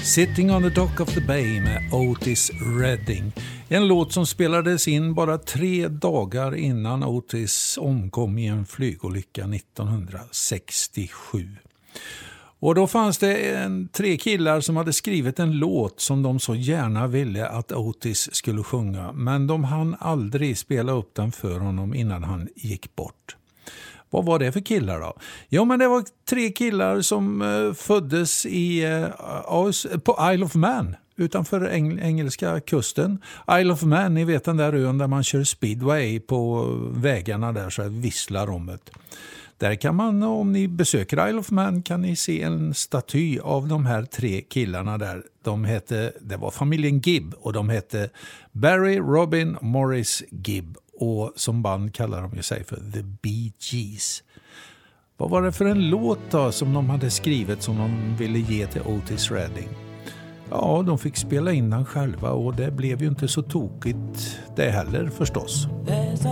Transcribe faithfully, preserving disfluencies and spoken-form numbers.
Sitting on the Dock of the Bay med Otis Redding. En låt som spelades in bara tre dagar innan Otis omkom i en flygolycka nittonhundrasextiosju. Och då fanns det en, tre killar som hade skrivit en låt som de så gärna ville att Otis skulle sjunga. Men de hann aldrig spela upp den för honom innan han gick bort. Vad var det för killar då? Ja, men det var tre killar som uh, föddes i, uh, på Isle of Man utanför eng- engelska kusten. Isle of Man, ni vet den där ön där man kör speedway på vägarna där så visslar om det. Där kan man, om ni besöker Isle of Man, kan ni se en staty av de här tre killarna där. De hette, det var familjen Gibb och de hette Barry, Robin, Morris Gibb. Och som band kallar de sig för The Bee Gees. Vad var det för en låt då som de hade skrivit som de ville ge till Otis Redding? Ja, de fick spela in den själva och det blev ju inte så tokigt det heller förstås.